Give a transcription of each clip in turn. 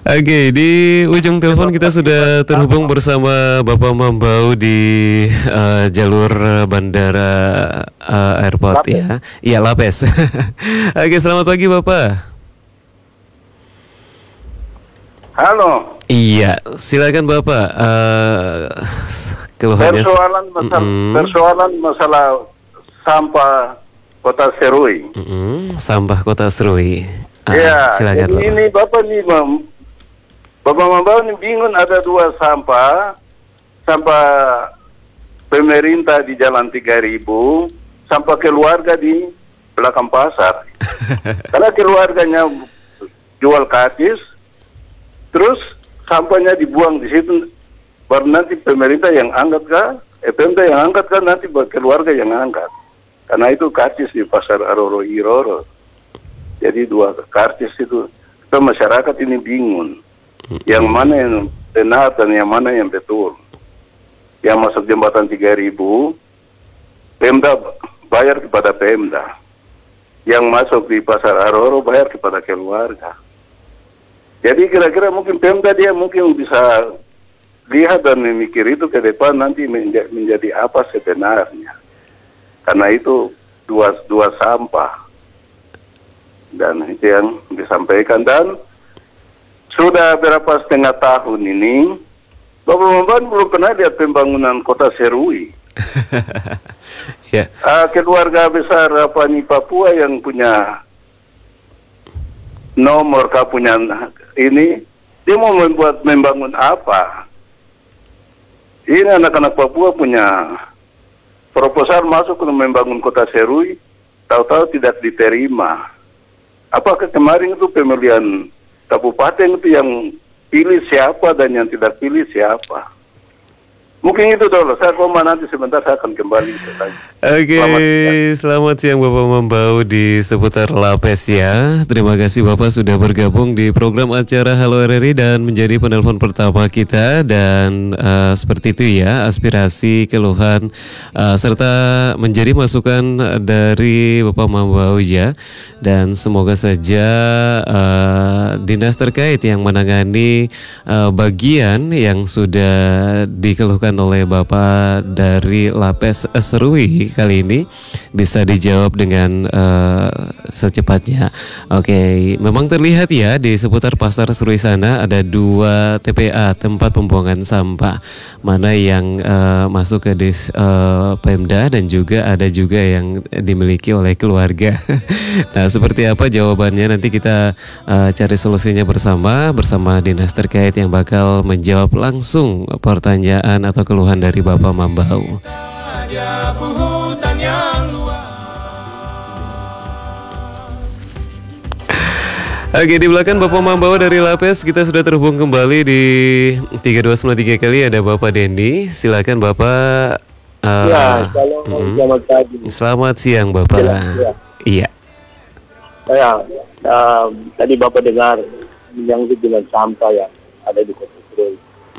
Oke, di ujung telepon kita sudah terhubung bersama Bapak Mambau di jalur bandara airport Lapis. ya. Iya, Lapes. Oke, selamat pagi Bapak. Halo, Iya, silakan Bapak. Keluhannya. persoalan masalah sampah Kota Serui. Sampah Kota Serui. Ya, Silakan jadi Bapak. ini Bapak Mambau ini bingung, ada dua sampah pemerintah di Jalan 3000, sampah keluarga di belakang pasar. Karena keluarganya jual kacis, terus sampahnya dibuang di situ, baru nanti pemerintah yang angkat kah? Pemerintah yang angkat kan nanti keluarga yang angkat. Karena itu karcis di pasar Aroro Iroro. Jadi dua karcis itu masyarakat ini bingung. Yang mana yang benar dan yang mana yang betul. Yang masuk jembatan 3000, Pemda bayar kepada Pemda. Yang masuk di pasar Aroro bayar kepada keluarga. Jadi kira-kira mungkin Pemda dia mungkin bisa lihat dan memikir itu ke depan nanti menjadi apa sebenarnya. Karena itu dua sampah. Dan itu yang disampaikan. Dan sudah berapa setengah tahun ini Bapak Mamban belum pernah lihat pembangunan Kota Serui. Ya. Keluarga besar Papua yang punya nomor punya ini, dia mau membangun apa? Ini anak-anak Papua punya proposal masuk untuk membangun Kota Serui, tahu-tahu tidak diterima. Apakah kemarin itu pemilihan kabupaten itu yang pilih siapa dan yang tidak pilih siapa? Mungkin itu dulu. Saya koma nanti sebentar saya akan kembali. Oke, selamat siang Bapak Mambau di seputar Lapes ya. Terima kasih Bapak sudah bergabung di program acara Halo RRI dan menjadi penelpon pertama kita. Dan seperti itu ya, aspirasi, keluhan, serta menjadi masukan dari Bapak Mambau ya. Dan semoga saja dinas terkait yang menangani bagian yang sudah dikeluhkan oleh Bapak dari Lapes Serui kali ini bisa dijawab dengan secepatnya. Oke, memang terlihat ya di seputar pasar Serui sana ada 2 TPA, tempat pembuangan sampah, mana yang masuk ke Pemda dan juga ada juga yang dimiliki oleh keluarga. Nah, seperti apa jawabannya nanti kita cari solusinya bersama dinas terkait yang bakal menjawab langsung pertanyaan atau keluhan dari Bapak Mambau. Oke, di belakang Bapak Mambau dari Lapes kita sudah terhubung kembali di 3293 kali ada Bapak Dendi. Silakan Bapak. Ya, selamat pagi. Selamat siang Bapak. Iya. Tadi Bapak dengar yang bilang sampah yang ada di Kota Serui.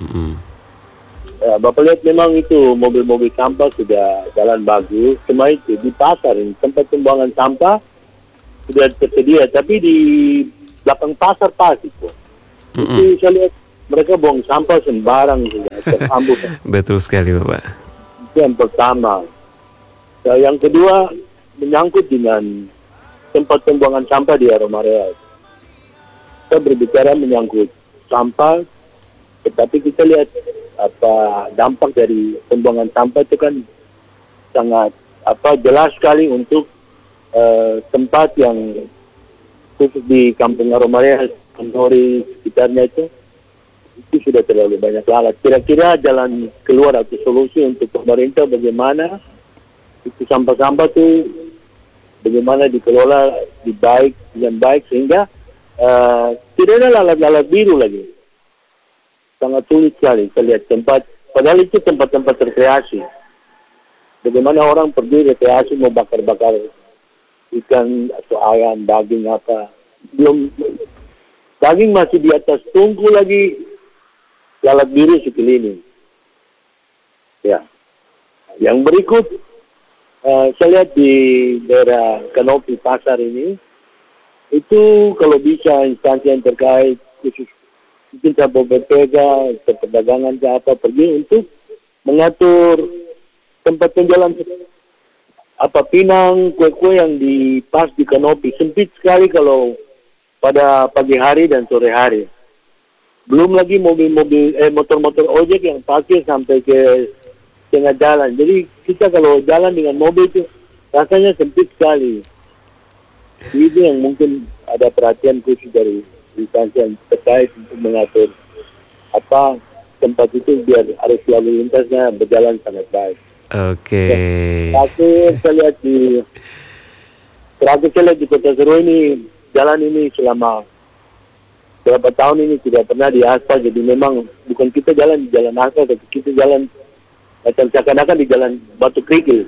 Bapak lihat memang itu mobil-mobil sampah sudah jalan bagus. Cuma itu di pasar ini tempat pembuangan sampah sudah tersedia, tapi di belakang pasar Pak itu. Itu saya lihat mereka buang sampah sembarang sudah terambut. Betul sekali Bapak. Itu yang pertama. Yang kedua menyangkut dengan tempat pembuangan sampah di Aromarea. Kita berbicara menyangkut sampah, tetapi kita lihat apa dampak dari pembuangan sampah itu kan sangat jelas sekali untuk tempat yang khusus di Kampung Aromarea, Kendori sekitarnya itu sudah terlalu banyak lalat. Kira-kira jalan keluar atau solusi untuk pemerintah bagaimana itu sampah-sampah itu bagaimana dikelola dengan baik sehingga tidak ada lalat-lalat biru lagi. Sangat sulit sekali saya lihat tempat, padahal itu tempat-tempat rekreasi. Bagaimana orang pergi rekreasi mau bakar-bakar ikan atau ayam, daging apa. Belum, daging masih di atas tungku lagi, lalat biru sekeliling. Ya. Yang berikut, saya lihat di daerah Kanopi Pasar ini, itu kalau bisa instansi yang terkait khusus mungkin Satpol PP ke perdagangan ke apa pergi untuk mengatur tempat penjualan pinang, kue-kue yang pas di kanopi. Sempit sekali kalau pada pagi hari dan sore hari. Belum lagi motor-motor ojek yang parkir sampai ke tengah jalan. Jadi kita kalau jalan dengan mobil itu rasanya sempit sekali. Itu yang mungkin ada perhatian khusus dari instansi yang terkait untuk mengatur tempat itu biar arus lalu lintasnya berjalan sangat baik. Oke. Terakhir saya lihat di Kota Seru ini, jalan ini selama berapa tahun ini tidak pernah diaspal. Jadi memang bukan kita jalan di jalan aspal, tapi kita jalan macam seakan-akan di jalan batu kerikil.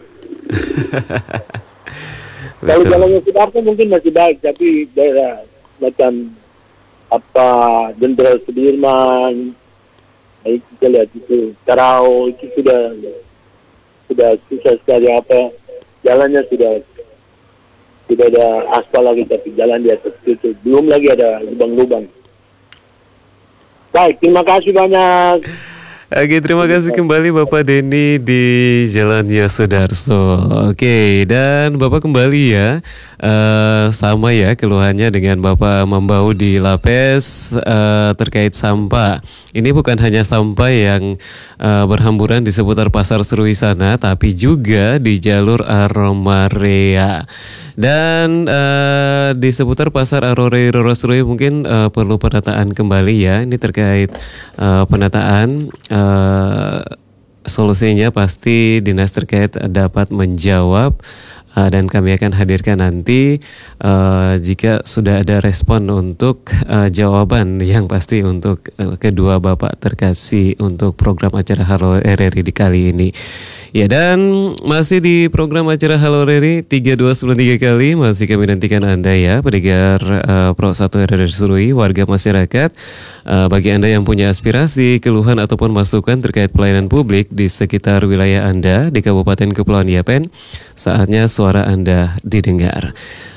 Kalau jalannya Sudarso mungkin masih baik, tapi daerah macam Jenderal Sudirman, kita lihat itu Karau itu sudah susah sekali jalannya sudah tidak ada aspal lagi, tapi jalan di atas itu belum lagi ada lubang-lubang. Baik, terima kasih banyak. Oke, terima kasih kembali Bapak Denny di Jalannya Sudarso. Oke, dan Bapak kembali ya. Sama ya keluhannya dengan Bapak Membau di Lapes terkait sampah. Ini bukan hanya sampah yang berhamburan di seputar Pasar Serui sana, tapi juga di jalur Aromarea. Dan di seputar Pasar Arore Roroserui mungkin perlu penataan kembali ya. Ini terkait penataan. Solusinya pasti dinas terkait dapat menjawab dan kami akan hadirkan nanti jika sudah ada respon untuk jawaban yang pasti untuk kedua Bapak terkasih untuk program acara Halo RRI di kali ini. Ya, dan masih di program acara Halo RRI 3293 kali masih kami nantikan Anda ya pendengar Pro 1 RRI Serui, warga masyarakat. Bagi Anda yang punya aspirasi, keluhan ataupun masukan terkait pelayanan publik di sekitar wilayah Anda di Kabupaten Kepulauan Yapen, saatnya suara Anda didengar.